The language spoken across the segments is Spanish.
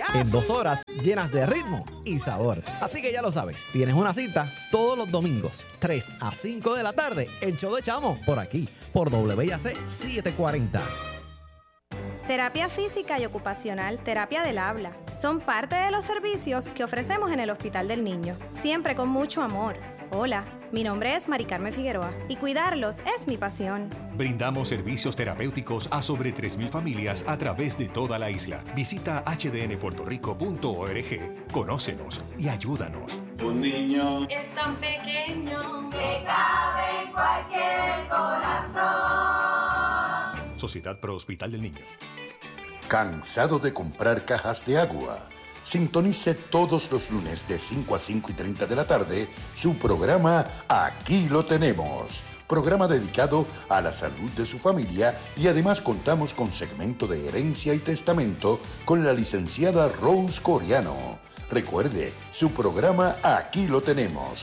en 2 horas llenas de ritmo y sabor. Así que ya lo sabes, tienes una cita todos los domingos, 3 a 5 de la tarde, el show de Chamo, por aquí, por WIAC 740. Terapia física y ocupacional, terapia del habla, son parte de los servicios que ofrecemos en el Hospital del Niño, siempre con mucho amor. Hola, mi nombre es Mari Carmen Figueroa y cuidarlos es mi pasión. Brindamos servicios terapéuticos a sobre 3,000 familias a través de toda la isla. Visita hdnpuertorico.org, conócenos y ayúdanos. Un niño es tan pequeño que cabe en cualquier corazón. Sociedad Pro Hospital del Niño. ¿Cansado de comprar cajas de agua? Sintonice todos los lunes de 5 a 5:30 de la tarde su programa Aquí lo tenemos. Programa dedicado a la salud de su familia y además contamos con segmento de herencia y testamento con la licenciada Rose Coriano. Recuerde, su programa Aquí lo tenemos,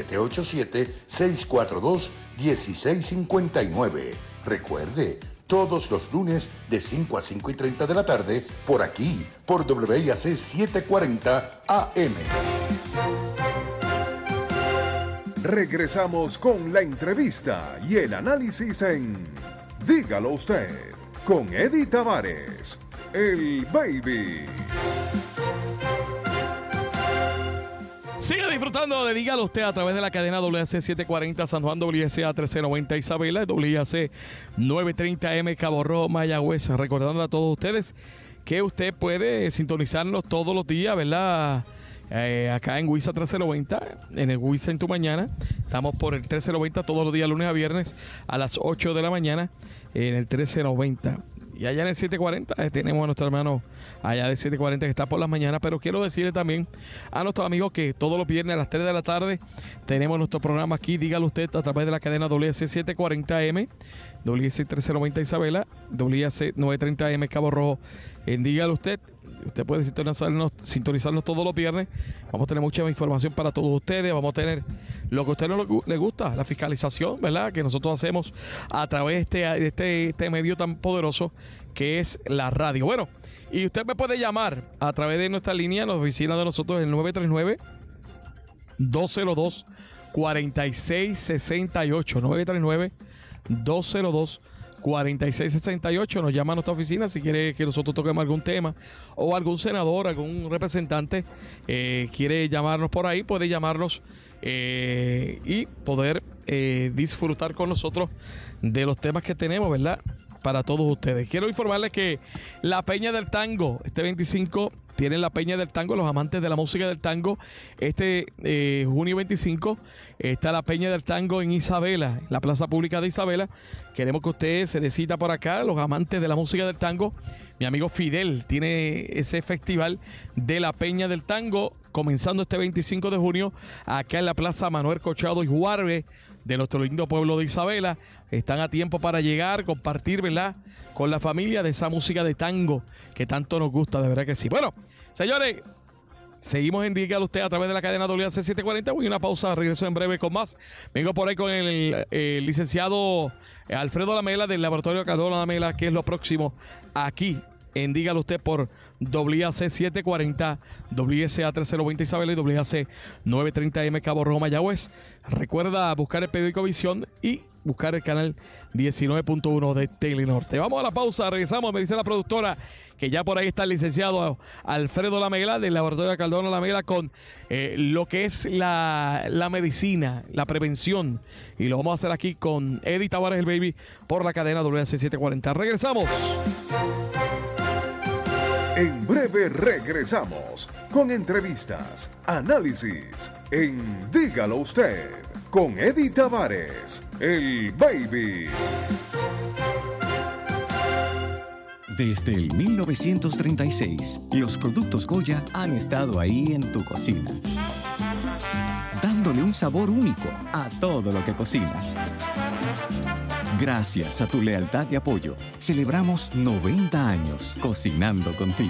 787-642-1659. Recuerde, todos los lunes de 5 a 5:30 de la tarde, por aquí, por WIAC 740 AM. Regresamos con la entrevista y el análisis en Dígalo Usted, con Eddie Tavares, el Baby. Sigue disfrutando de Dígalo Usted a través de la cadena WIAC 740 San Juan, WIAC 1390 Isabela, WIAC 930 M Cabo Rojo, Mayagüez. Recordando a todos ustedes que usted puede sintonizarnos todos los días, ¿verdad? Acá en WISA 1390, en el WISA en tu mañana. Estamos por el 1390 todos los días, lunes a viernes, a las 8 de la mañana, en el 1390. Y allá en el 740 tenemos a nuestro hermano allá de 740 que está por las mañanas. Pero quiero decirle también a nuestros amigos que todos los viernes a las 3 de la tarde tenemos nuestro programa aquí, Dígalo Usted, a través de la cadena WIAC 740M, WIAC 1390 Isabela, WIAC 930M Cabo Rojo en Dígalo Usted. Usted puede sintonizarnos todos los viernes. Vamos a tener mucha información para todos ustedes. Vamos a tener lo que a usted no le gusta, la fiscalización, ¿verdad? Que nosotros hacemos a través de este medio tan poderoso que es la radio. Bueno, y usted me puede llamar a través de nuestra línea, en la oficina de nosotros, el 939-202-4668. 939-202-4668. Nos llama a nuestra oficina si quiere que nosotros toquemos algún tema, o algún senador, algún representante quiere llamarnos por ahí, puede llamarnos y poder disfrutar con nosotros de los temas que tenemos, ¿verdad? Para todos ustedes. Quiero informarles que la Peña del Tango, este 25, tienen la Peña del Tango, los amantes de la música del tango. Este junio 25 está la Peña del Tango en Isabela, en la Plaza Pública de Isabela. Queremos que usted se dé cita por acá, los amantes de la música del tango. Mi amigo Fidel tiene ese festival de la Peña del Tango comenzando este 25 de junio acá en la Plaza Manuel Cochado y Juárez de nuestro lindo pueblo de Isabela. Están a tiempo para llegar, compartir, ¿verdad?, con la familia de esa música de tango que tanto nos gusta, de verdad que sí. Bueno, señores, seguimos en Dígalo Usted a través de la cadena WIAC 740. Voy a una pausa, regreso en breve con más. Vengo por ahí con el licenciado Alfredo Lamela del Laboratorio Cardona Lamela, que es lo próximo aquí en Dígalo Usted por WIAC 740, WISA 1390 Isabela y WIAC 930M Cabo Rojo Mayagüez. Recuerda buscar el periódico Visión y buscar el canal 19.1 de Telenorte. Vamos a la pausa, regresamos. Me dice la productora que ya por ahí está el licenciado Alfredo Lamela del Laboratorio Cardona Lamela con lo que es la medicina, la prevención. Y lo vamos a hacer aquí con Eddie Tavares, el Baby, por la cadena WIAC 740. Regresamos. En breve regresamos con entrevistas, análisis en Dígalo Usted con Eddie Tavares, el Baby. Desde el 1936, los productos Goya han estado ahí en tu cocina, dándole un sabor único a todo lo que cocinas. Gracias a tu lealtad y apoyo, celebramos 90 años cocinando contigo.